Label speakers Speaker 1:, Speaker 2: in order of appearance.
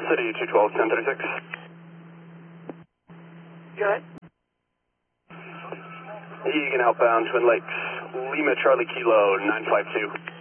Speaker 1: City 212, 1036.
Speaker 2: Good.
Speaker 1: Egan outbound, Twin Lakes. Lima Charlie Kilo 952.